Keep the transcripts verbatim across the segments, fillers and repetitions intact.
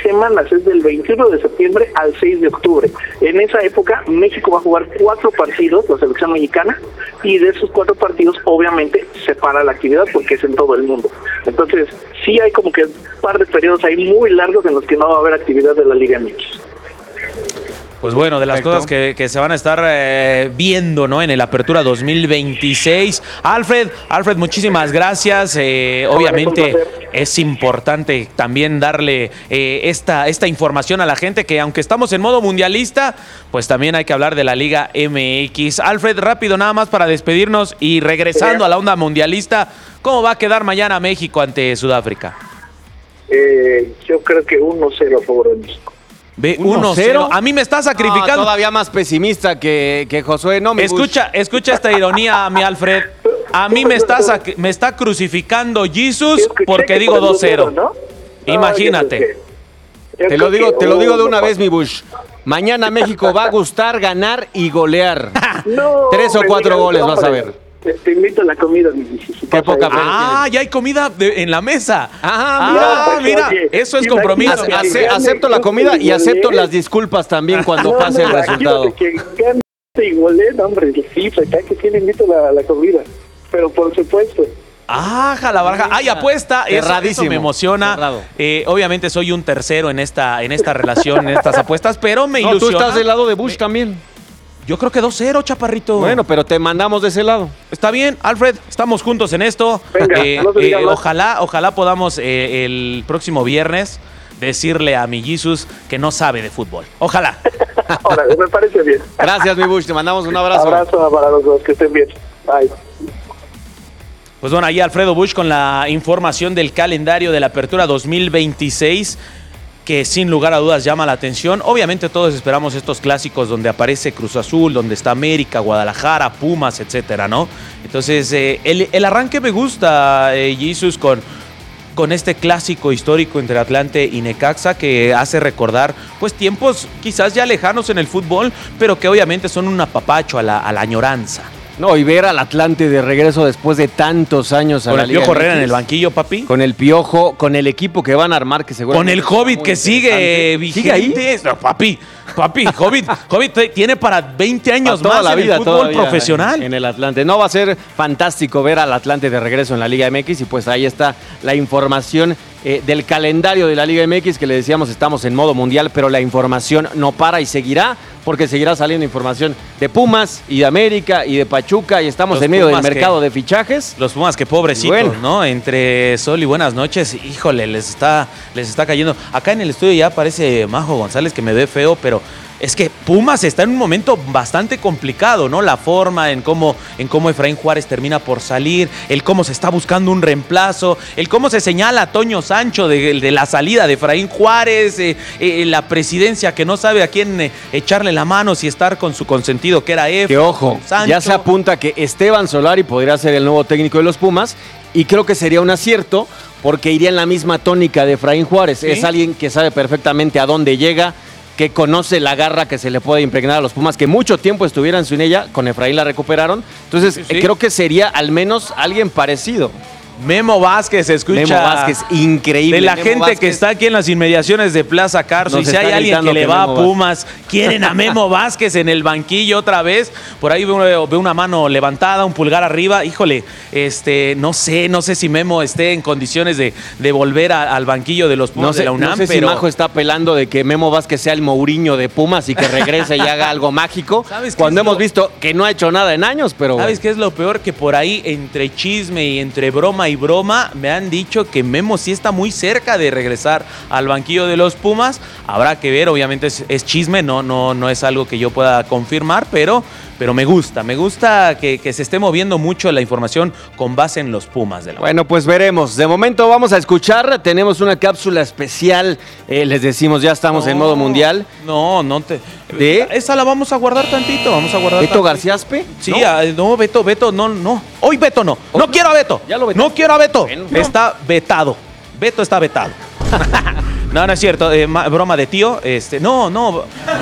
semanas, es del veintiuno de septiembre al seis de octubre. En esa época México va a jugar cuatro partidos, la selección mexicana, y de esos cuatro partidos obviamente se para la actividad porque es en todo el mundo. Entonces sí hay como que un par de periodos ahí muy largos en los que no va a haber actividad de la Liga M X. Pues bueno, de las Perfecto. cosas que, que se van a estar eh, viendo, ¿no? En el Apertura dos mil veintiséis. Alfred, Alfred, muchísimas gracias. Eh, obviamente es importante también darle eh, esta, esta información a la gente, que aunque estamos en modo mundialista, pues también hay que hablar de la Liga M X. Alfred, rápido nada más para despedirnos y regresando a la onda mundialista, ¿cómo va a quedar mañana México ante Sudáfrica? Eh, yo creo que uno cero a favor de México. Ve uno cero. A mí me está sacrificando. No, todavía más pesimista que, que Josué. No me escucha, escucha esta ironía, mi Alfred. A mí me está, me está crucificando Jesus porque digo dos cero. ¿No? Imagínate. Te lo digo, te lo digo de una vez, mi Bush. Mañana México va a gustar, ganar y golear. No, Tres o cuatro goles, vas a ver. Te, te invito a la comida, mi Jesus. Qué poca fe. Ah, ya hay comida de, en la mesa. Ah, mira, ah, mira oye, eso es compromiso. Ace, acepto la comida y acepto las disculpas también cuando no, pase no, el resultado. Que gane y goleen, hombre, sí, acá que sí le invito a la, la comida. Pero por supuesto. Ah, la baraja. Ay, apuesta. Eso, eso me emociona. Eh, obviamente soy un tercero en esta, en esta relación, en estas apuestas, pero me no, ilusiona. Tú estás del lado de Bush me... también. Yo creo que dos cero, chaparrito. Bueno, pero te mandamos de ese lado. Está bien, Alfred, estamos juntos en esto. Venga, eh, no eh, ojalá, ojalá podamos eh, el próximo viernes decirle a mi Jesus que no sabe de fútbol. Ojalá. Ahora, me parece bien. Gracias, mi Bush, te mandamos un abrazo. Abrazo para los dos, que estén bien. Bye. Pues bueno, ahí Alfredo Bush con la información del calendario de la Apertura dos mil veintiséis, que sin lugar a dudas llama la atención. Obviamente todos esperamos estos clásicos donde aparece Cruz Azul, donde está América, Guadalajara, Pumas, etcétera, ¿no? Entonces, eh, el, el arranque me gusta, eh, Jesus, con, con este clásico histórico entre Atlante y Necaxa, que hace recordar pues tiempos quizás ya lejanos en el fútbol, pero que obviamente son un apapacho a la, a la añoranza. No, y ver al Atlante de regreso después de tantos años a con la el Liga Piojo Herrera en el banquillo, papi. Con el Piojo, con el equipo que van a armar, que seguramente... Con el Hobbit que sigue vigente. ¿Sigue ahí? No, papi, papi, Hobbit, Hobbit tiene para veinte años toda más la en vida, el fútbol profesional. En, en el Atlante. No, va a ser fantástico ver al Atlante de regreso en la Liga M X, y pues ahí está la información eh, del calendario de la Liga M X, que le decíamos estamos en modo mundial, pero la información no para y seguirá, porque seguirá saliendo información de Pumas y de América y de Pachuca, y estamos los en medio Pumas del mercado que, de fichajes. Los Pumas, que pobrecitos, bueno, ¿no? Entre sol y buenas noches, híjole, les está, les está cayendo. Acá en el estudio ya aparece Majo González, que me ve feo, pero es que Pumas está en un momento bastante complicado, ¿no? La forma en cómo, en cómo Efraín Juárez termina por salir, el cómo se está buscando un reemplazo, el cómo se señala a Toño Sancho de, de la salida de Efraín Juárez, eh, eh, la presidencia que no sabe a quién eh, echarle la mano, si estar con su consentido, que era F. Que ojo, Sancho. Ya se apunta que Esteban Solari podría ser el nuevo técnico de los Pumas, y creo que sería un acierto, porque iría en la misma tónica de Efraín Juárez. ¿Sí? Es alguien que sabe perfectamente a dónde llega, que conoce la garra que se le puede impregnar a los Pumas, que mucho tiempo estuvieran sin ella, con Efraín la recuperaron. Entonces, sí, sí. creo que sería al menos alguien parecido. Memo Vázquez, escucha. Memo Vázquez, increíble. De la Memo gente Vázquez. Que está aquí en las inmediaciones de Plaza Carso, y si hay alguien que le que va Memo a Pumas, Vázquez. Quieren a Memo Vázquez en el banquillo otra vez. Por ahí veo, veo una mano levantada, un pulgar arriba. Híjole, este, no sé, no sé si Memo esté en condiciones de, de volver a, al banquillo de los Pumas no sé, de la UNAM. No sé pero... si Majo está apelando de que Memo Vázquez sea el Mourinho de Pumas y que regrese y haga algo mágico. Cuando hemos lo... visto que no ha hecho nada en años, pero... ¿Sabes bueno. qué es lo peor? Que por ahí, entre chisme y entre broma y broma, me han dicho que Memo sí está muy cerca de regresar al banquillo de los Pumas. Habrá que ver, obviamente es, es chisme, no, no, no es algo que yo pueda confirmar, pero, pero me gusta, me gusta que, que se esté moviendo mucho la información con base en los Pumas. De la bueno, pues veremos. De momento vamos a escuchar, tenemos una cápsula especial, eh, les decimos, ya estamos no, en modo mundial. No, no te... ¿De? Esa la vamos a guardar tantito, vamos a guardar ¿Beto tantito. Garciaspe? Sí, no. A, no, Beto, Beto, no, no. Hoy Beto no. No, no quiero a Beto. Ya lo no quiero a Beto. Bueno, no. Está vetado. Beto está vetado. No, no es cierto. Eh, ma, broma de tío. Este, no, no.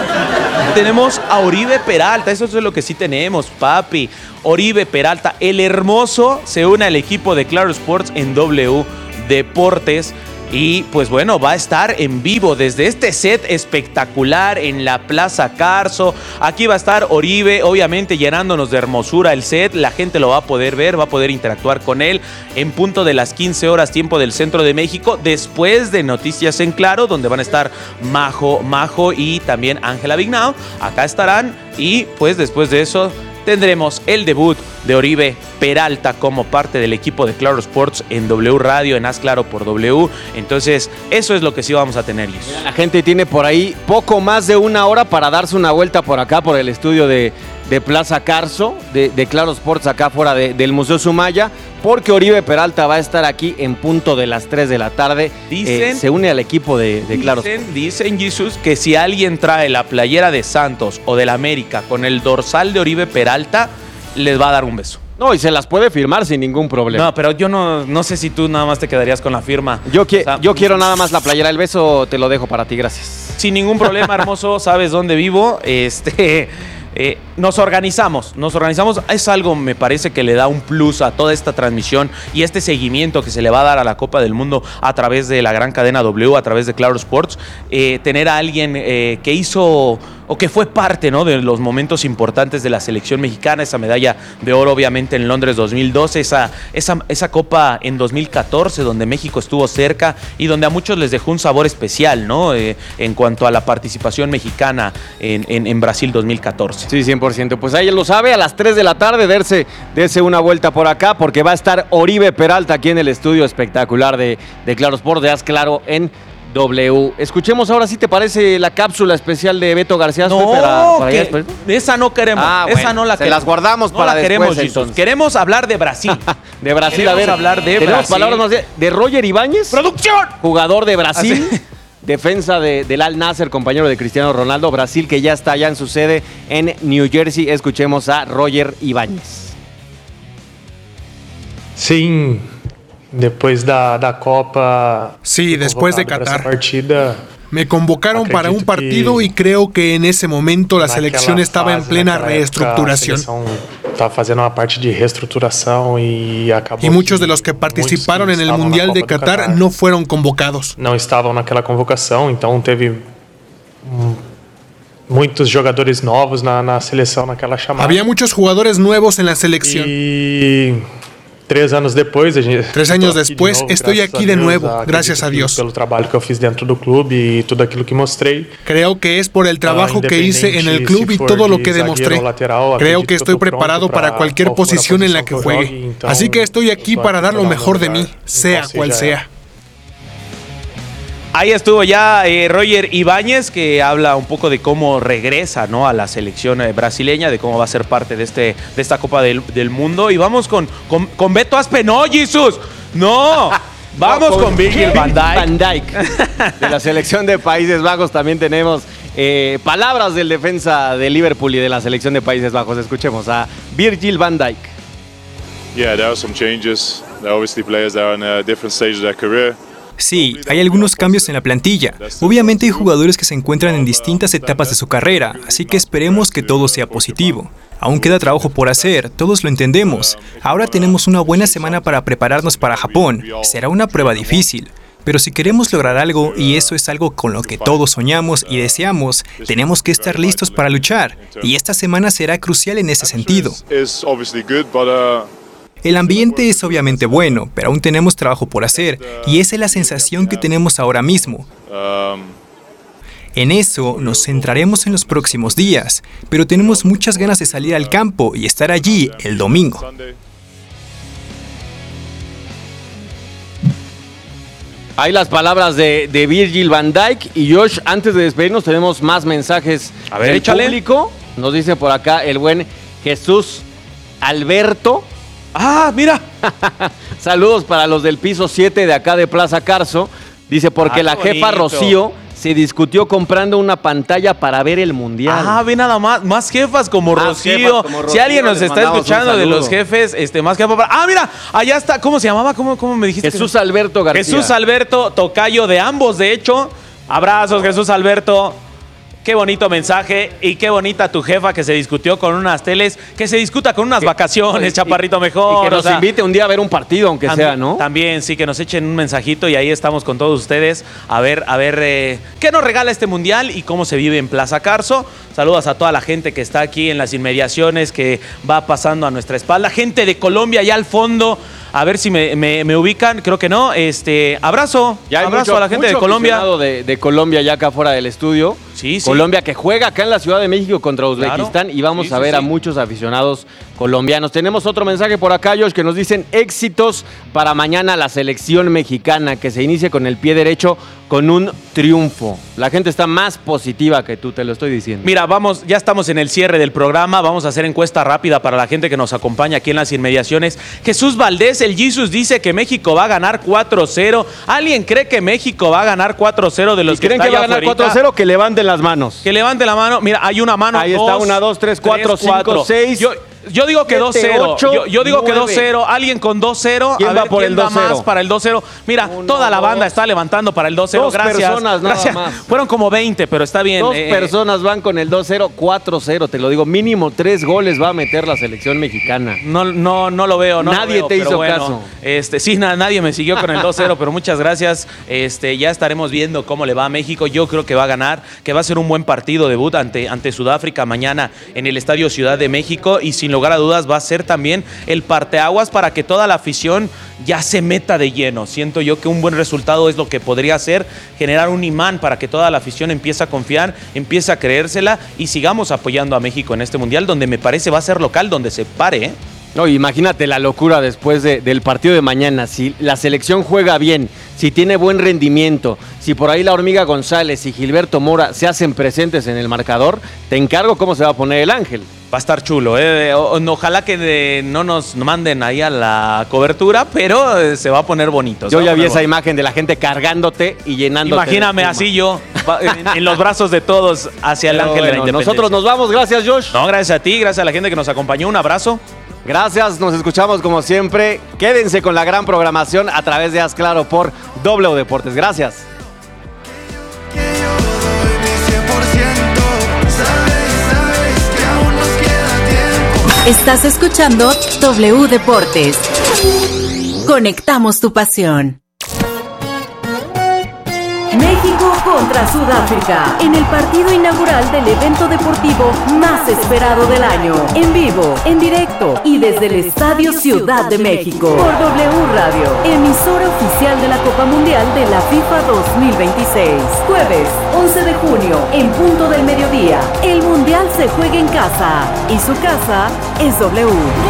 Tenemos a Oribe Peralta. Eso es lo que sí tenemos, papi. Oribe Peralta. El hermoso se une al equipo de Claro Sports en W Deportes. Y pues bueno, va a estar en vivo desde este set espectacular en la Plaza Carso. Aquí va a estar Oribe, obviamente llenándonos de hermosura el set. La gente lo va a poder ver, va a poder interactuar con él en punto de las quince horas tiempo del centro de México, después de Noticias en Claro, donde van a estar Majo, Majo y también Ángela Vignao. Acá estarán y pues después de eso tendremos el debut de Oribe Peralta como parte del equipo de Claro Sports en W Radio, en Haz Claro por W. Entonces, eso es lo que sí vamos a tener. La gente tiene por ahí poco más de una hora para darse una vuelta por acá, por el estudio de, de Plaza Carso, de, de Claro Sports, acá fuera de, del Museo Sumaya, porque Oribe Peralta va a estar aquí en punto de las tres de la tarde. Dicen, eh, se une al equipo de, de Claro dicen, Sports. Dicen, Jesús, que si alguien trae la playera de Santos o del América con el dorsal de Oribe Peralta, les va a dar un beso. No, y se las puede firmar sin ningún problema. No, pero yo no, no sé si tú nada más te quedarías con la firma. Yo, qui- o sea, yo quiero nada más la playera. El beso te lo dejo para ti, gracias. Sin ningún problema, hermoso. Sabes dónde vivo. Este... Eh, nos organizamos, nos organizamos. Es algo, me parece, que le da un plus a toda esta transmisión y este seguimiento que se le va a dar a la Copa del Mundo a través de la gran cadena W, a través de Claro Sports. Eh, tener a alguien eh, que hizo o que fue parte, ¿no?, de los momentos importantes de la selección mexicana, esa medalla de oro obviamente en Londres dos mil doce, esa, esa, esa Copa en dos mil catorce donde México estuvo cerca y donde a muchos les dejó un sabor especial, ¿no?, eh, en cuanto a la participación mexicana en, en, en Brasil dos mil catorce. Sí, cien por ciento. Pues ahí lo sabe, a las tres de la tarde, darse, darse una vuelta por acá, porque va a estar Oribe Peralta aquí en el estudio espectacular de, de Claro Sport, de Haz Claro en W. Escuchemos ahora, si te parece, la cápsula especial de Beto García. No, para, para que, después, ¿no? Esa no queremos, ah, esa bueno, no la se queremos. las guardamos no para la después, queremos, entonces. Queremos hablar de Brasil. de Brasil, queremos a ver. hablar de Tenemos Brasil. palabras más de, de Roger Ibáñez. ¡Producción! Jugador de Brasil. Así. Defensa de, del Al Nassr, compañero de Cristiano Ronaldo. Brasil, que ya está allá en su sede en New Jersey. Escuchemos a Roger Ibáñez. Sim, depois da, da Copa. Sí, después de Qatar. Partida, me convocaron para un partido y creo que en ese momento la selección estaba en plena reestructuración. Estaba haciendo una parte de reestructuración y acabó. Y muchos de los que participaron en el Mundial de Qatar no fueron convocados. No estavam naquela convocação, então teve muitos jogadores novos na, na seleção naquela chamada. Había muchos jugadores nuevos en la selección. Y Tres anos depois, a gente, Tres años después, de novo, estoy aquí de nuevo, gracias a Dios. Pelo trabalho que eu fiz dentro do clube e tudo aquilo que mostrei. Creo que es por el trabajo que hice en el club y todo lo que demostré. Creo que estoy preparado para cualquier posición en la que juegue. Así que estoy aquí para dar lo mejor de mí, sea cual sea. Ahí estuvo ya eh, Roger Ibáñez, que habla un poco de cómo regresa, ¿no?, a la selección eh, brasileña, de cómo va a ser parte de, este, de esta Copa del, del Mundo. Y vamos con, con, con Beto Aspe. ¡No, Jesús! ¡No! Vamos no, con, con Virgil van Dijk. Van Dijk. De la selección de Países Bajos también tenemos eh, palabras del defensa de Liverpool y de la selección de Países Bajos. Escuchemos a Virgil van Dijk. Yeah, there are some changes. There are obviously players that are in a different stage of their career. Sí, hay algunos cambios en la plantilla. Obviamente hay jugadores que se encuentran en distintas etapas de su carrera, así que esperemos que todo sea positivo. Aún queda trabajo por hacer, todos lo entendemos. Ahora tenemos una buena semana para prepararnos para Japón. Será una prueba difícil. Pero si queremos lograr algo, y eso es algo con lo que todos soñamos y deseamos, tenemos que estar listos para luchar. Y esta semana será crucial en ese sentido. El ambiente es obviamente bueno, pero aún tenemos trabajo por hacer, y esa es la sensación que tenemos ahora mismo. En eso nos centraremos en los próximos días, pero tenemos muchas ganas de salir al campo y estar allí el domingo. Hay las palabras de, de Virgil van Dijk. Y Josh, antes de despedirnos tenemos más mensajes A ver, del échale. público. Nos dice por acá el buen Jesús Alberto. ¡Ah, mira! Saludos para los del piso siete de acá de Plaza Carso. Dice, porque Ah, la qué jefa bonito. Rocío se discutió comprando una pantalla para ver el Mundial. Ah, ve nada más, más jefas como Más Rocío. jefas como Si Rocío, alguien nos les está mandamos un escuchando de saludo. los jefes, este, más jefas. para- Ah, mira, allá está. ¿Cómo se llamaba? ¿Cómo, cómo me dijiste? Jesús que- Alberto García. Jesús Alberto, tocayo de ambos, de hecho. Abrazos, Jesús Alberto. Qué bonito mensaje y qué bonita tu jefa que se discutió con unas teles, que se discuta con unas vacaciones, y, Chaparrito, mejor. Y que nos o sea, invite un día a ver un partido, aunque también, sea, ¿no? También, sí, que nos echen un mensajito y ahí estamos con todos ustedes a ver, a ver eh, qué nos regala este mundial y cómo se vive en Plaza Carso. Saludos a toda la gente que está aquí en las inmediaciones, que va pasando a nuestra espalda. Gente de Colombia allá al fondo. A ver si me, me, me ubican, creo que no. Este, abrazo, ya hay abrazo mucho, a la gente mucho de Colombia. De, de Colombia ya acá fuera del estudio. Sí, sí. Colombia que juega acá en la Ciudad de México contra Uzbekistán, claro. y vamos sí, a ver sí, a sí. muchos aficionados colombianos. Tenemos otro mensaje por acá, Josh, que nos dicen éxitos para mañana la selección mexicana, que se inicie con el pie derecho con un triunfo. La gente está más positiva que tú, te lo estoy diciendo. Mira, vamos, ya estamos en el cierre del programa, vamos a hacer encuesta rápida para la gente que nos acompaña aquí en las inmediaciones. Jesús Valdés, el Jesus, dice que México va a ganar cuatro cero. ¿Alguien cree que México va a ganar cuatro cero de los que creen está que va a ganar cuatro cero? Que levanten las manos. Que levante la mano. Mira, hay una mano. Ahí dos, está, una, dos, tres, cuatro, cinco, seis. Yo, Yo digo que dos cero. Yo, yo digo que dos cero. Alguien con dos cero. ¿Quién a ver, va por ¿quién el da dos cero? más para el dos cero? Mira, Uno, toda la banda dos, está levantando para el dos cero. Dos Gracias. personas nada Gracias. más. Fueron como veinte, pero está bien. Dos eh, personas van con el dos cero, cuatro cero. Te lo digo, mínimo tres goles va a meter la selección mexicana. No, no, no lo veo. No Nadie lo veo, te pero hizo bueno, caso. Este, sí, na, nadie me siguió con el dos cero, pero muchas gracias. Este, ya estaremos viendo cómo le va a México. Yo creo que va a ganar, que va a ser un buen partido debut ante, ante Sudáfrica mañana en el Estadio Ciudad de México, y sin lugar a dudas va a ser también el parteaguas para que toda la afición ya se meta de lleno. Siento yo que un buen resultado es lo que podría hacer, generar un imán para que toda la afición empiece a confiar, empiece a creérsela y sigamos apoyando a México en este mundial, donde me parece va a ser local, donde se pare, ¿eh? No, imagínate la locura después de, del partido de mañana. Si la selección juega bien, si tiene buen rendimiento, si por ahí la Hormiga González y Gilberto Mora se hacen presentes en el marcador, te encargo cómo se va a poner el Ángel. Va a estar chulo, ¿eh? O, ojalá que de, no nos manden ahí a la cobertura, pero eh, se va a poner bonito. Yo ya vi esa imagen de la gente cargándote y llenándote. Imagíname así yo, en, en los brazos de todos hacia el pero Ángel bueno, de la Independencia. Nosotros nos vamos, gracias Josh. No, gracias a ti, gracias a la gente que nos acompañó, un abrazo. Gracias, nos escuchamos como siempre. Quédense con la gran programación a través de Haz Claro por W Deportes. Gracias. Estás escuchando W Deportes. Conectamos tu pasión. México contra Sudáfrica, en el partido inaugural del evento deportivo más esperado del año. En vivo, en directo y desde el Estadio Ciudad de México. Por W Radio, emisora oficial de la Copa Mundial de la FIFA dos mil veintiséis. Jueves, once de junio, en punto del mediodía. El Mundial se juega en casa y su casa es W.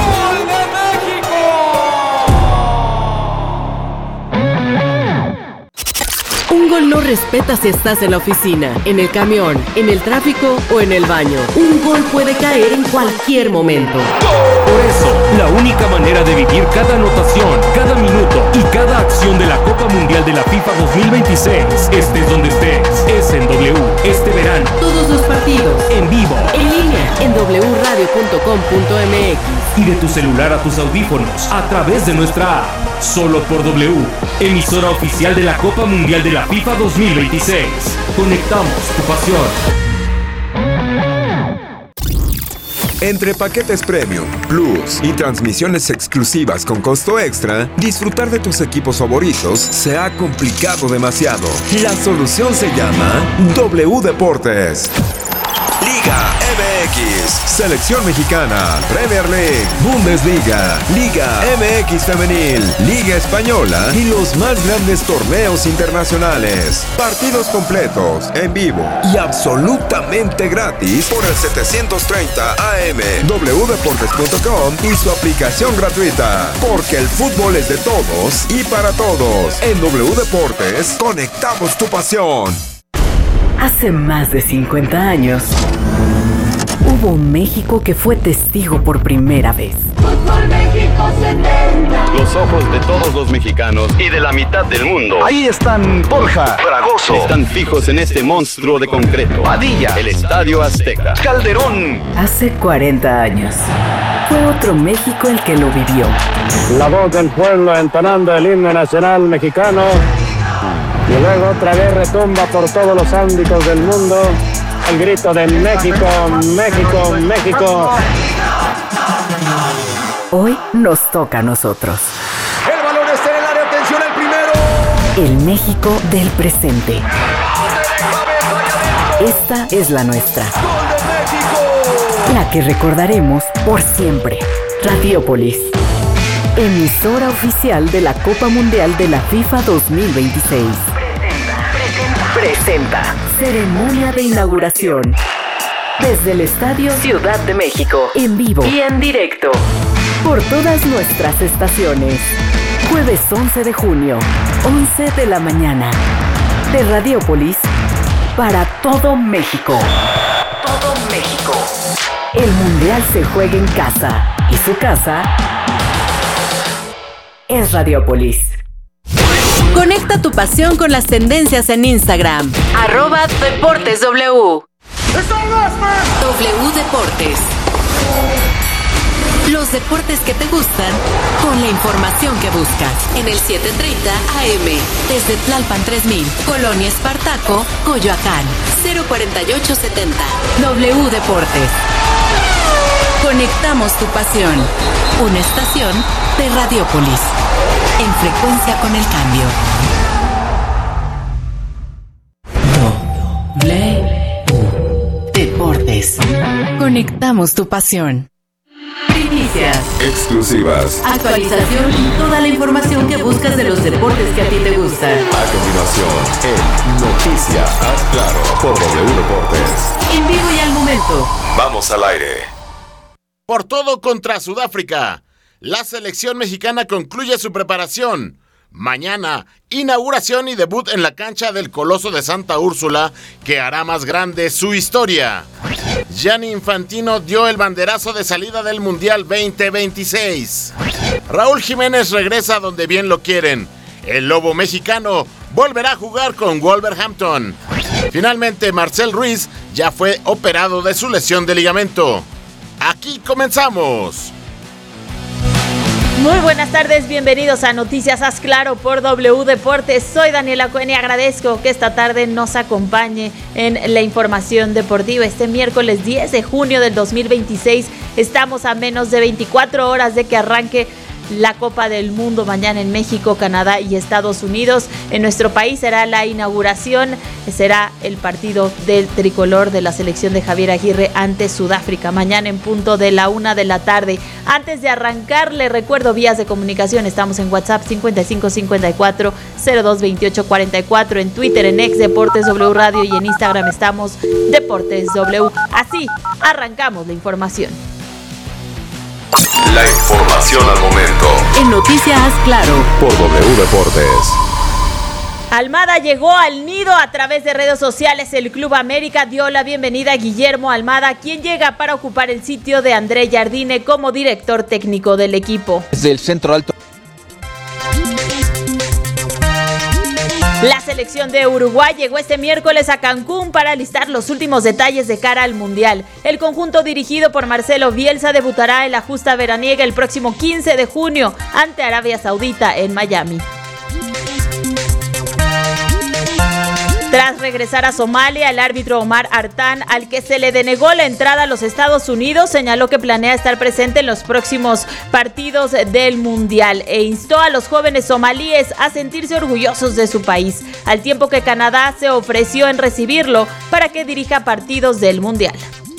Un gol no respeta si estás en la oficina, en el camión, en el tráfico o en el baño. Un gol puede caer en cualquier momento. Por eso, la única manera de vivir cada anotación, cada minuto y cada acción de la Copa Mundial de la FIFA dos mil veintiséis, estés donde estés, es en W este verano. Todos los partidos, en vivo, en línea, en w radio punto com punto m x. Y de tu celular a tus audífonos, a través de nuestra app. Solo por W, emisora oficial de la Copa Mundial de la FIFA dos mil veintiséis. Conectamos tu pasión. Entre paquetes Premium, Plus y transmisiones exclusivas con costo extra, disfrutar de tus equipos favoritos se ha complicado demasiado. La solución se llama W Deportes. Liga M X, Selección Mexicana, Premier League, Bundesliga, Liga M X Femenil, Liga Española y los más grandes torneos internacionales. Partidos completos, en vivo y absolutamente gratis por el setecientos treinta A M, w deportes punto com y su aplicación gratuita. Porque el fútbol es de todos y para todos. En W Deportes, conectamos tu pasión. Hace más de cincuenta años, hubo un México que fue testigo por primera vez. Fútbol México setenta. Los ojos de todos los mexicanos y de la mitad del mundo. Ahí están Borja, Fragoso. Están fijos en este monstruo de concreto. Padilla. El Estadio Azteca. Calderón. Hace cuarenta años, fue otro México el que lo vivió. La voz del pueblo entonando el himno nacional mexicano. Y luego otra vez retumba por todos los ámbitos del mundo El grito de México, México, México. Hoy nos toca a nosotros. El balón está en el área, atención al primero. El México del presente. Esta es la nuestra. ¡Gol de México! La que recordaremos por siempre. Radiopolis, emisora oficial de la Copa Mundial de la FIFA dos mil veintiséis. Presenta, presenta, presenta. Ceremonia de inauguración. Desde el Estadio Ciudad de México. En vivo y en directo. Por todas nuestras estaciones. Jueves once de junio, once de la mañana. De Radiopolis para todo México. Todo México. El Mundial se juega en casa. Y su casa es Radiopolis. Conecta tu pasión con las tendencias en Instagram. Arroba Deportes W. W Deportes. Los deportes que te gustan con la información que buscas. En el siete treinta A M. Desde Tlalpan tres mil. Colonia Espartaco, Coyoacán. cero cuarenta y ocho setenta. W Deportes. Conectamos tu pasión. Una estación de Radiopolis. En frecuencia con el cambio. W Deportes. Conectamos tu pasión. Primicias. Exclusivas. Actualización y toda la información que buscas de los deportes que a ti te gustan. A continuación, en Noticias Haz Claro por W Deportes. En vivo y al momento. Vamos al aire. Por todo contra Sudáfrica. La selección mexicana concluye su preparación. Mañana, inauguración y debut en la cancha del Coloso de Santa Úrsula, que hará más grande su historia. Gianni Infantino dio el banderazo de salida del Mundial veinte veintiséis. Raúl Jiménez regresa donde bien lo quieren. El Lobo mexicano volverá a jugar con Wolverhampton. Finalmente, Marcel Ruiz ya fue operado de su lesión de ligamento. Aquí comenzamos. Muy buenas tardes, bienvenidos a Noticias Haz Claro por W Deportes. Soy Daniela Cuen y agradezco que esta tarde nos acompañe en la información deportiva. Este miércoles diez de junio del dos mil veintiséis estamos a menos de veinticuatro horas de que arranque la Copa del Mundo mañana en México, Canadá y Estados Unidos. En nuestro país será la inauguración, será el partido del tricolor de la selección de Javier Aguirre ante Sudáfrica, mañana en punto de la una de la tarde. Antes de arrancar, le recuerdo vías de comunicación, estamos en WhatsApp cincuenta y cinco cincuenta y cuatro cero dos veintiocho cuarenta y cuatro, en Twitter en X Deportes W Radio y en Instagram estamos Deportes W. Así arrancamos la información. La información al momento. En Noticias Haz Claro por W Deportes. Almada llegó al nido a través de redes sociales. El Club América dio la bienvenida a Guillermo Almada, quien llega para ocupar el sitio de André Jardine como director técnico del equipo. Desde el centro alto. La selección de Uruguay llegó este miércoles a Cancún para alistar los últimos detalles de cara al Mundial. El conjunto dirigido por Marcelo Bielsa debutará en la justa veraniega el próximo quince de junio ante Arabia Saudita en Miami. Tras regresar a Somalia, el árbitro Omar Artan, al que se le denegó la entrada a los Estados Unidos, señaló que planea estar presente en los próximos partidos del Mundial e instó a los jóvenes somalíes a sentirse orgullosos de su país, al tiempo que Canadá se ofreció en recibirlo para que dirija partidos del Mundial.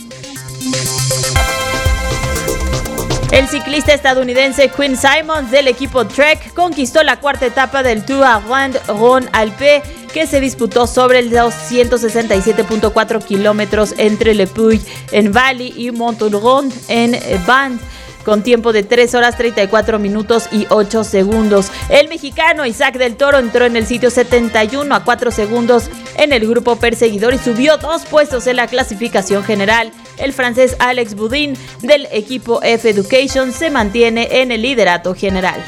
El ciclista estadounidense Quinn Simmons del equipo Trek conquistó la cuarta etapa del Tour à Grand Rhône Alpes, que se disputó sobre el doscientos sesenta y siete punto cuatro kilómetros entre Le Puy en Valley y Montaudron en Band, con tiempo de tres horas treinta y cuatro minutos y ocho segundos. El mexicano Isaac del Toro entró en el sitio setenta y uno a cuatro segundos en el grupo perseguidor y subió dos puestos en la clasificación general. El francés Alex Boudin del equipo F Education se mantiene en el liderato general.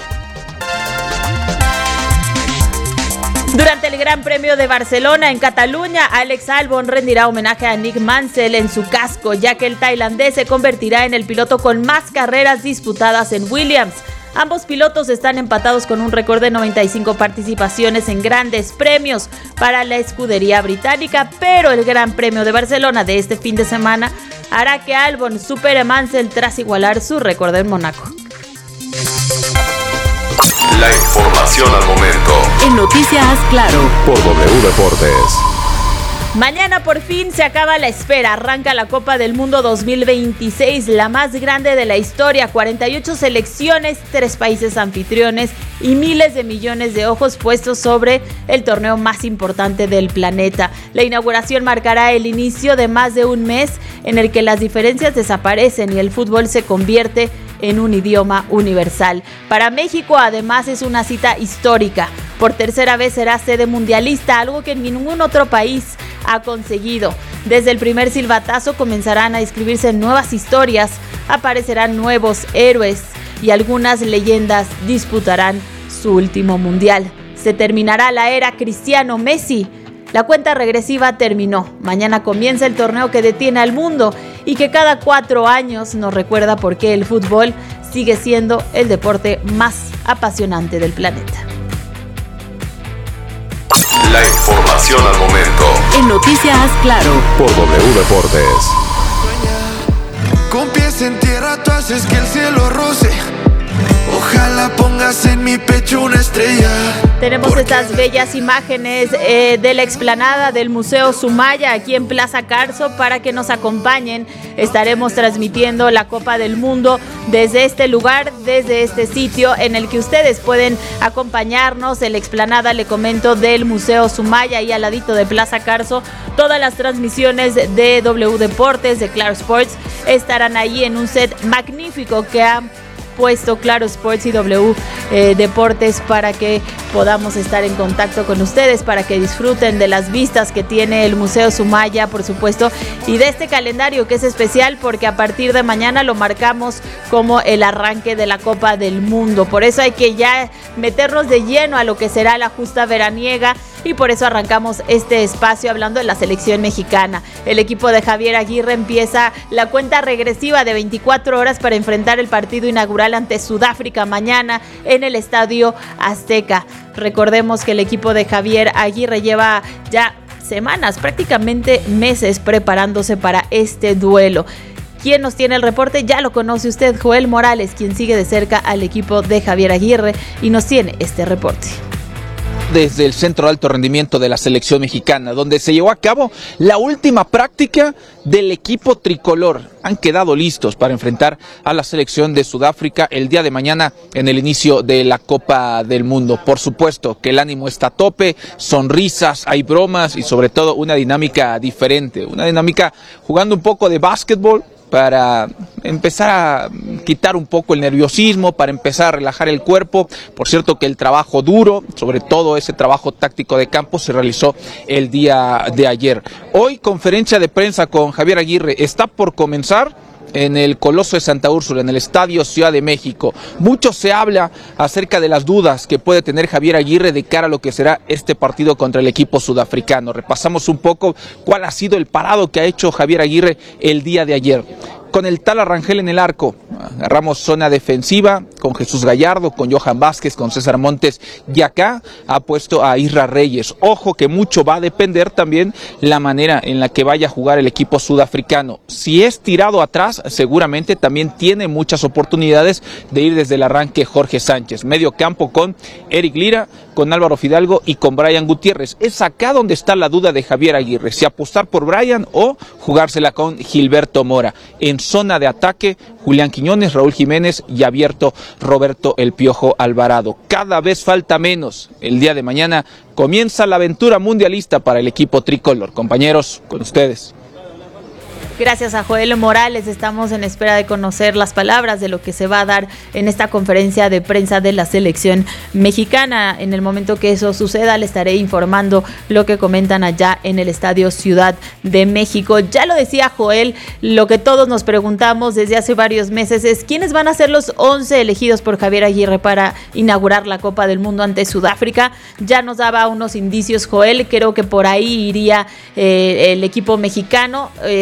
Durante el Gran Premio de Barcelona en Cataluña, Alex Albon rendirá homenaje a Nick Mansell en su casco, ya que el tailandés se convertirá en el piloto con más carreras disputadas en Williams. Ambos pilotos están empatados con un récord de noventa y cinco participaciones en grandes premios para la escudería británica, pero el Gran Premio de Barcelona de este fin de semana hará que Albon supere a Mansell tras igualar su récord en Mónaco. La información al momento. En Noticias Claro. Por W Deportes. Mañana por fin se acaba la espera, arranca la Copa del Mundo dos mil veintiséis, la más grande de la historia, cuarenta y ocho selecciones, tres países anfitriones y miles de millones de ojos puestos sobre el torneo más importante del planeta. La inauguración marcará el inicio de más de un mes en el que las diferencias desaparecen y el fútbol se convierte en un idioma universal. Para México, además, es una cita histórica. Por tercera vez será sede mundialista, algo que ningún otro país ha conseguido. Desde el primer silbatazo comenzarán a escribirse nuevas historias, aparecerán nuevos héroes y algunas leyendas disputarán su último mundial. Se terminará la era Cristiano Messi. La cuenta regresiva terminó. Mañana comienza el torneo que detiene al mundo y que cada cuatro años nos recuerda por qué el fútbol sigue siendo el deporte más apasionante del planeta. La información al momento. En Noticias Claro. Por W Deportes. Con pies en tierra tú haces que el cielo roce. Ojalá pongas en mi pecho una estrella. Tenemos estas bellas imágenes eh, de la explanada del Museo Sumaya aquí en Plaza Carso para que nos acompañen. Estaremos transmitiendo la Copa del Mundo desde este lugar, desde este sitio en el que ustedes pueden acompañarnos. En la explanada, le comento, del Museo Sumaya y al ladito de Plaza Carso. Todas las transmisiones de W Deportes, de Claro Sports, estarán ahí en un set magnífico que han puesto Claro Sports y W eh, Deportes para que podamos estar en contacto con ustedes, para que disfruten de las vistas que tiene el Museo Sumaya, por supuesto, y de este calendario que es especial porque a partir de mañana lo marcamos como el arranque de la Copa del Mundo. Por eso hay que ya meternos de lleno a lo que será la justa veraniega y por eso arrancamos este espacio hablando de la selección mexicana. El equipo de Javier Aguirre empieza la cuenta regresiva de veinticuatro horas para enfrentar el partido inaugural ante Sudáfrica mañana en el Estadio Azteca. Recordemos que el equipo de Javier Aguirre lleva ya semanas, prácticamente meses, preparándose para este duelo. ¿Quién nos tiene el reporte? Ya lo conoce usted, Joel Morales, quien sigue de cerca al equipo de Javier Aguirre y nos tiene este reporte. Desde el Centro de Alto Rendimiento de la Selección Mexicana, donde se llevó a cabo la última práctica del equipo tricolor. Han quedado listos para enfrentar a la selección de Sudáfrica el día de mañana en el inicio de la Copa del Mundo. Por supuesto que el ánimo está a tope, sonrisas, hay bromas y sobre todo una dinámica diferente, una dinámica jugando un poco de básquetbol, para empezar a quitar un poco el nerviosismo, para empezar a relajar el cuerpo. Por cierto que el trabajo duro, sobre todo ese trabajo táctico de campo, se realizó el día de ayer. Hoy conferencia de prensa con Javier Aguirre, está por comenzar en el Coloso de Santa Úrsula, en el Estadio Ciudad de México. Mucho se habla acerca de las dudas que puede tener Javier Aguirre de cara a lo que será este partido contra el equipo sudafricano. Repasamos un poco cuál ha sido el parado que ha hecho Javier Aguirre el día de ayer. Con el Tala Rangel en el arco, agarramos zona defensiva con Jesús Gallardo, con Johan Vázquez, con César Montes, y acá ha puesto a Isra Reyes. Ojo que mucho va a depender también la manera en la que vaya a jugar el equipo sudafricano. Si es tirado atrás, seguramente también tiene muchas oportunidades de ir desde el arranque Jorge Sánchez. Medio campo con Eric Lira, con Álvaro Fidalgo y con Brian Gutiérrez. Es acá donde está la duda de Javier Aguirre, si apostar por Brian o jugársela con Gilberto Mora. En zona de ataque, Julián Quiñones, Raúl Jiménez y abierto Roberto El Piojo Alvarado. Cada vez falta menos. El día de mañana comienza la aventura mundialista para el equipo tricolor. Compañeros, con ustedes. Gracias a Joel Morales, estamos en espera de conocer las palabras de lo que se va a dar en esta conferencia de prensa de la selección mexicana. En el momento que eso suceda, le estaré informando lo que comentan allá en el Estadio Ciudad de México. Ya lo decía Joel, lo que todos nos preguntamos desde hace varios meses es ¿quiénes van a ser los once elegidos por Javier Aguirre para inaugurar la Copa del Mundo ante Sudáfrica? Ya nos daba unos indicios Joel, creo que por ahí iría eh, el equipo mexicano, eh, algunas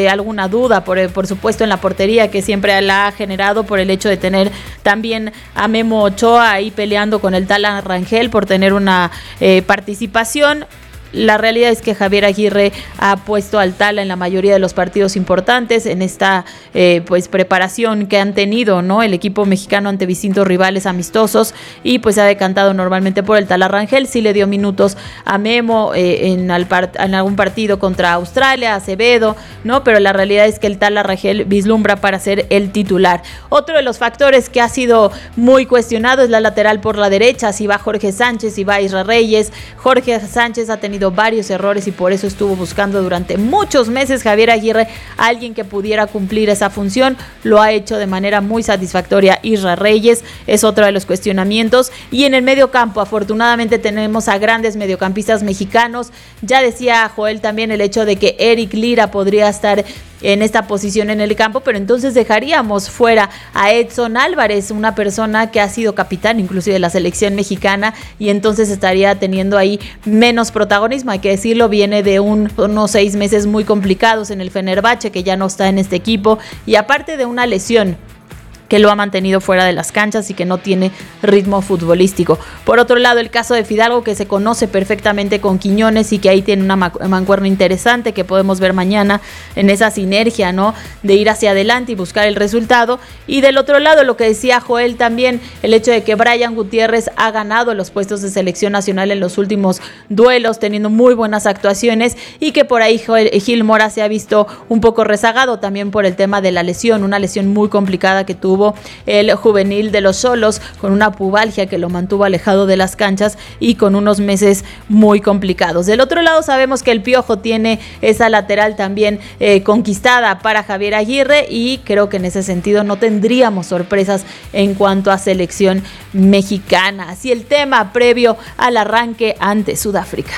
una duda, por, por supuesto, en la portería, que siempre la ha generado por el hecho de tener también a Memo Ochoa ahí peleando con el Tala Rangel por tener una eh, participación. La realidad es que Javier Aguirre ha puesto al Tala en la mayoría de los partidos importantes en esta eh, pues preparación que han tenido, ¿no? El equipo mexicano ante distintos rivales amistosos, y pues ha decantado normalmente por el Tala Rangel. Sí le dio minutos a Memo eh, en, al part- en algún partido contra Australia, Acevedo, ¿no? Pero la realidad es que el Tala Rangel vislumbra para ser el titular. Otro de los factores que ha sido muy cuestionado es la lateral por la derecha, si va Jorge Sánchez, si va Isra Reyes. Jorge Sánchez ha tenido varios errores y por eso estuvo buscando durante muchos meses Javier Aguirre a alguien que pudiera cumplir esa función. Lo ha hecho de manera muy satisfactoria Isra Reyes, es otro de los cuestionamientos. Y en el medio campo, afortunadamente tenemos a grandes mediocampistas mexicanos. Ya decía Joel también el hecho de que Eric Lira podría estar en esta posición en el campo, pero entonces dejaríamos fuera a Edson Álvarez, una persona que ha sido capitán inclusive de la selección mexicana, y entonces estaría teniendo ahí menos protagonismo. Hay que decirlo, viene de un, unos seis meses muy complicados en el Fenerbahce, que ya no está en este equipo, y aparte de una lesión que lo ha mantenido fuera de las canchas y que no tiene ritmo futbolístico. Por otro lado, el caso de Fidalgo, que se conoce perfectamente con Quiñones y que ahí tiene una mancuerna interesante que podemos ver mañana en esa sinergia, ¿no? De ir hacia adelante y buscar el resultado. Y del otro lado, lo que decía Joel también, el hecho de que Brian Gutiérrez ha ganado los puestos de selección nacional en los últimos duelos, teniendo muy buenas actuaciones, y que por ahí Joel, Gil Mora se ha visto un poco rezagado también por el tema de la lesión, una lesión muy complicada que tuvo el juvenil de los Xolos, con una pubalgia que lo mantuvo alejado de las canchas y con unos meses muy complicados. Del otro lado, sabemos que el Piojo tiene esa lateral también eh, conquistada para Javier Aguirre, y creo que en ese sentido no tendríamos sorpresas en cuanto a selección mexicana. Así el tema previo al arranque ante Sudáfrica.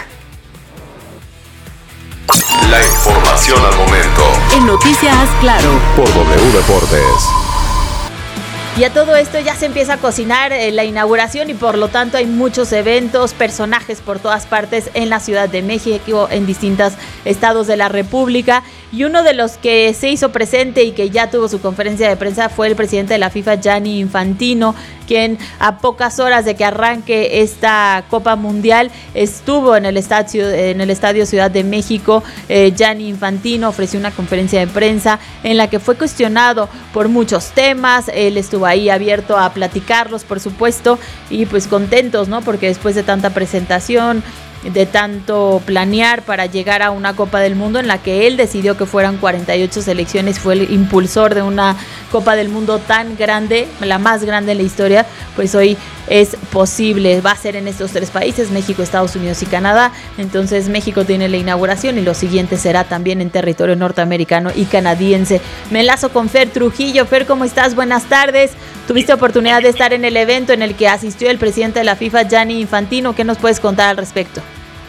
La información al momento. En Noticias Claro. Por W Deportes. Y a todo esto ya se empieza a cocinar eh, la inauguración, y por lo tanto hay muchos eventos, personajes por todas partes en la Ciudad de México, en distintos estados de la República. Y uno de los que se hizo presente y que ya tuvo su conferencia de prensa fue el presidente de la FIFA, Gianni Infantino, quien a pocas horas de que arranque esta Copa Mundial estuvo en el estadio, en el estadio Ciudad de México. eh, Gianni Infantino ofreció una conferencia de prensa en la que fue cuestionado por muchos temas. Él estuvo ahí abierto a platicarlos, por supuesto, y pues contentos, ¿no? Porque después de tanta presentación, de tanto planear para llegar a una Copa del Mundo en la que él decidió que fueran cuarenta y ocho selecciones, fue el impulsor de una Copa del Mundo tan grande, la más grande en la historia, pues hoy es posible. Va a ser en estos tres países, México, Estados Unidos y Canadá. Entonces México tiene la inauguración y lo siguiente será también en territorio norteamericano y canadiense. Me enlazo con Fer Trujillo. Fer, ¿cómo estás? Buenas tardes. Tuviste oportunidad de estar en el evento en el que asistió el presidente de la FIFA, Gianni Infantino. ¿Qué nos puedes contar al respecto?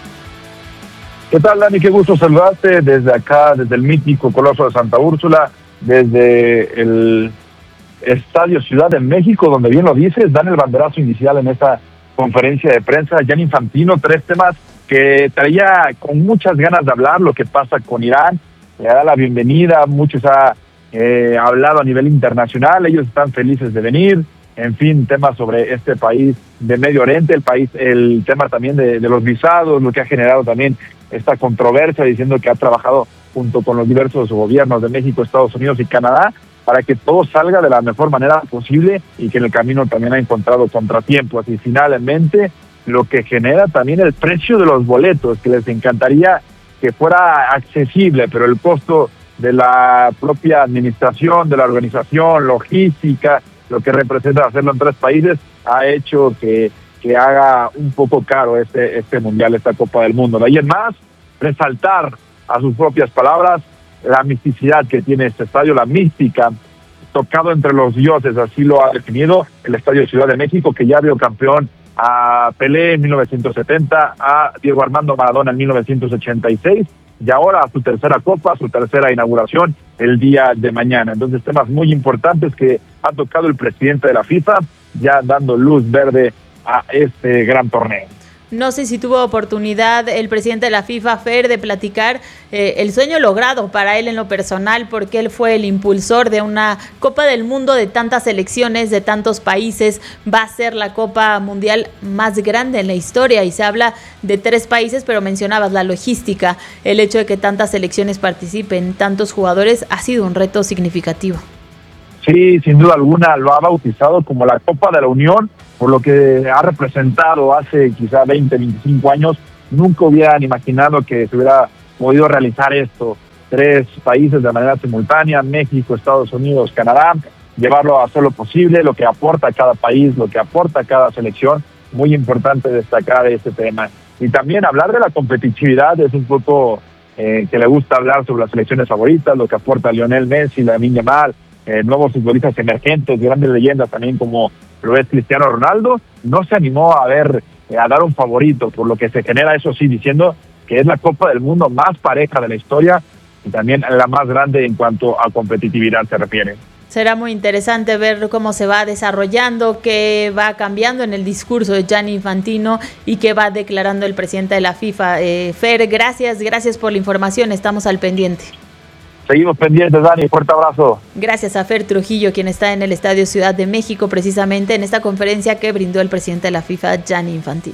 ¿Qué tal, Dani? Qué gusto saludarte desde acá, desde el mítico Coloso de Santa Úrsula, desde el Estadio Ciudad de México, donde bien lo dices, dan el banderazo inicial en esta conferencia de prensa. Gianni Infantino, tres temas que traía con muchas ganas de hablar: lo que pasa con Irán, le da la bienvenida, muchos ha eh, hablado a nivel internacional, ellos están felices de venir, en fin, temas sobre este país de Medio Oriente, el país, el tema también de, de los visados, lo que ha generado también esta controversia, diciendo que ha trabajado junto con los diversos gobiernos de México, Estados Unidos y Canadá para que todo salga de la mejor manera posible, y que en el camino también ha encontrado contratiempos. Y finalmente, lo que genera también el precio de los boletos, que les encantaría que fuera accesible, pero el costo de la propia administración, de la organización, logística, lo que representa hacerlo en tres países, ha hecho que, que haga un poco caro este, este mundial, esta Copa del Mundo. De ahí en más, resaltar a sus propias palabras la misticidad que tiene este estadio, la mística, tocado entre los dioses, así lo ha definido el Estadio Ciudad de México, que ya vio campeón a Pelé en mil novecientos setenta, a Diego Armando Maradona en mil novecientos ochenta y seis, y ahora a su tercera Copa, su tercera inauguración el día de mañana. Entonces, temas muy importantes que ha tocado el presidente de la FIFA, ya dando luz verde a este gran torneo. No sé si tuvo oportunidad el presidente de la FIFA, Fer, de platicar eh, el sueño logrado para él en lo personal, porque él fue el impulsor de una Copa del Mundo de tantas selecciones, de tantos países. Va a ser la Copa Mundial más grande en la historia y se habla de tres países, pero mencionabas la logística, el hecho de que tantas selecciones participen, tantos jugadores, ha sido un reto significativo. Sí, sin duda alguna lo ha bautizado como la Copa de la Unión, por lo que ha representado hace quizá veinte, veinticinco años. Nunca hubieran imaginado que se hubiera podido realizar esto. Tres países de manera simultánea, México, Estados Unidos, Canadá, llevarlo a hacer lo posible, lo que aporta cada país, lo que aporta cada selección. Muy importante destacar este tema. Y también hablar de la competitividad es un poco eh, que le gusta hablar sobre las selecciones favoritas, lo que aporta Lionel Messi, Lamine Yamal, eh, nuevos futbolistas emergentes, grandes leyendas también como lo es Cristiano Ronaldo. No se animó a ver, eh, a dar un favorito, por lo que se genera, eso sí, diciendo que es la Copa del Mundo más pareja de la historia y también la más grande en cuanto a competitividad se refiere. Será muy interesante ver cómo se va desarrollando, qué va cambiando en el discurso de Gianni Infantino y qué va declarando el presidente de la FIFA. Eh, Fer, gracias, gracias por la información, estamos al pendiente. Seguimos pendientes, Dani, fuerte abrazo. Gracias a Fer Trujillo, quien está en el Estadio Ciudad de México, precisamente en esta conferencia que brindó el presidente de la FIFA, Gianni Infantino.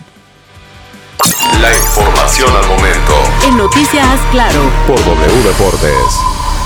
La información al momento. En Noticias Claro. Por W Deportes.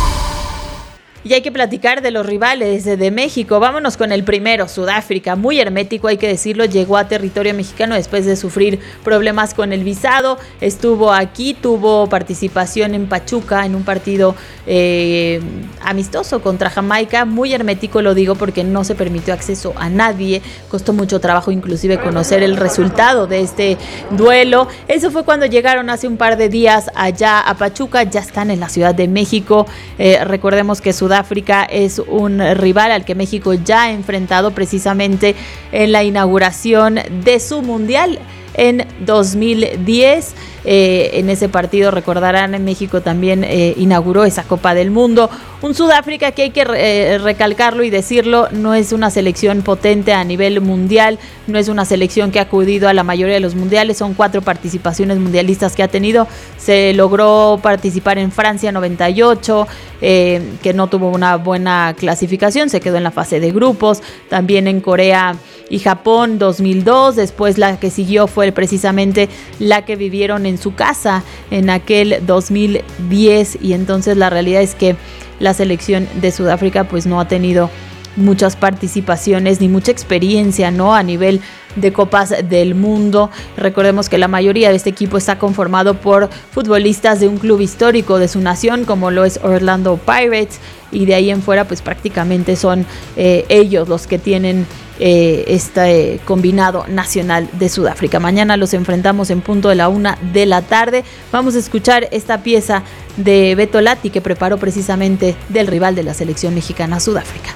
Y hay que platicar de los rivales de México. Vámonos con el primero, Sudáfrica. Muy hermético, hay que decirlo. Llegó a territorio mexicano después de sufrir problemas con el visado. Estuvo aquí, tuvo participación en Pachuca en un partido eh, amistoso contra Jamaica. Muy hermético, lo digo porque no se permitió acceso a nadie. Costó mucho trabajo inclusive conocer el resultado de este duelo. Eso fue cuando llegaron hace un par de días allá a Pachuca. Ya están en la Ciudad de México. Eh, recordemos que Sudáfrica Sudáfrica es un rival al que México ya ha enfrentado precisamente en la inauguración de su mundial en dos mil diez. Eh, en ese partido, recordarán, México también eh, inauguró esa Copa del Mundo. Un Sudáfrica que hay que eh, recalcarlo y decirlo, no es una selección potente a nivel mundial, no es una selección que ha acudido a la mayoría de los mundiales, son cuatro participaciones mundialistas que ha tenido. Se logró participar en Francia noventa y ocho, eh, que no tuvo una buena clasificación, se quedó en la fase de grupos. También en Corea y Japón dos mil dos, después la que siguió fue precisamente la que vivieron en su casa en aquel dos mil diez, y entonces la realidad es que la selección de Sudáfrica pues no ha tenido muchas participaciones ni mucha experiencia, ¿no?, a nivel de Copas del Mundo. Recordemos que la mayoría de este equipo está conformado por futbolistas de un club histórico de su nación, como lo es Orlando Pirates, y de ahí en fuera pues prácticamente son eh, ellos los que tienen eh, este combinado nacional de Sudáfrica. Mañana los enfrentamos en punto de la una de la tarde. Vamos a escuchar esta pieza de Beto Lati que preparó precisamente del rival de la selección mexicana, Sudáfrica.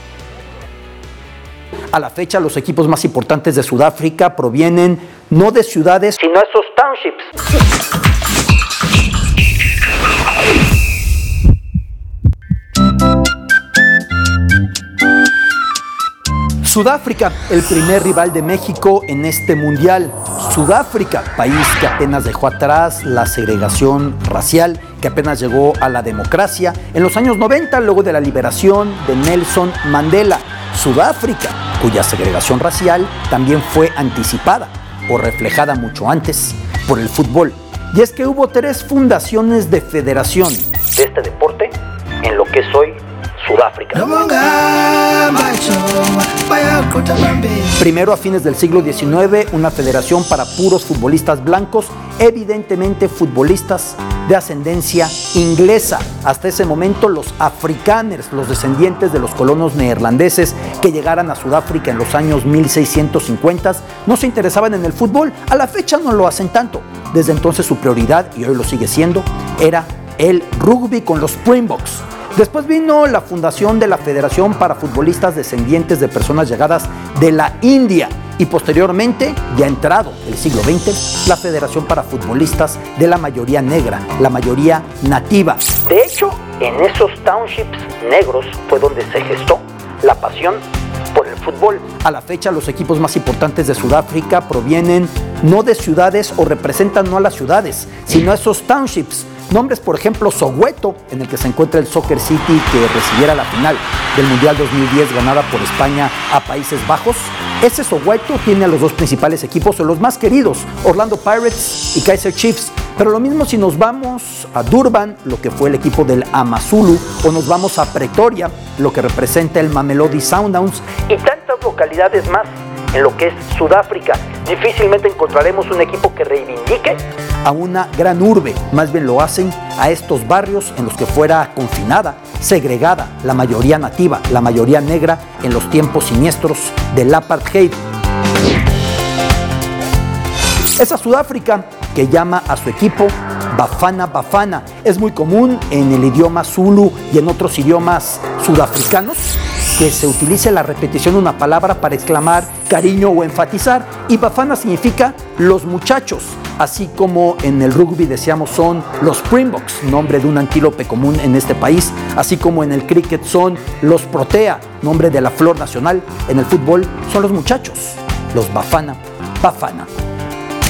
A la fecha, los equipos más importantes de Sudáfrica provienen no de ciudades, sino esos townships. Sudáfrica, el primer rival de México en este mundial. Sudáfrica, país que apenas dejó atrás la segregación racial, que apenas llegó a la democracia en los años noventa, luego de la liberación de Nelson Mandela. Sudáfrica, cuya segregación racial también fue anticipada o reflejada mucho antes por el fútbol. Y es que hubo tres fundaciones de federación de este deporte en lo que es hoy Sudáfrica. Primero, a fines del siglo diecinueve, una federación para puros futbolistas blancos, evidentemente futbolistas de ascendencia inglesa. Hasta ese momento, los afrikaners, los descendientes de los colonos neerlandeses que llegaran a Sudáfrica en los años mil seiscientos cincuenta, no se interesaban en el fútbol. A la fecha no lo hacen tanto. Desde entonces su prioridad, y hoy lo sigue siendo, era el rugby con los Springboks. Después vino la fundación de la Federación para Futbolistas Descendientes de Personas Llegadas de la India y posteriormente, ya entrado el siglo veinte, la Federación para Futbolistas de la mayoría negra, la mayoría nativa. De hecho, en esos townships negros fue donde se gestó la pasión por el fútbol. A la fecha, los equipos más importantes de Sudáfrica provienen no de ciudades o representan no a las ciudades, sino a esos townships. Nombres, por ejemplo, Soweto, en el que se encuentra el Soccer City que recibiera la final del Mundial dos mil diez ganada por España a Países Bajos. Ese Soweto tiene a los dos principales equipos, o los más queridos, Orlando Pirates y Kaizer Chiefs. Pero lo mismo si nos vamos a Durban, lo que fue el equipo del AmaZulu, o nos vamos a Pretoria, lo que representa el Mamelodi Sundowns, y tantas localidades más. En lo que es Sudáfrica, difícilmente encontraremos un equipo que reivindique a una gran urbe. Más bien lo hacen a estos barrios en los que fuera confinada, segregada, la mayoría nativa, la mayoría negra en los tiempos siniestros del apartheid. Esa Sudáfrica que llama a su equipo Bafana Bafana es muy común en el idioma Zulu y en otros idiomas sudafricanos que se utilice la repetición de una palabra para exclamar cariño o enfatizar, y Bafana significa los muchachos, así como en el rugby decíamos son los Springboks, nombre de un antílope común en este país, así como en el cricket son los Protea, nombre de la flor nacional. En el fútbol son los muchachos, los Bafana Bafana.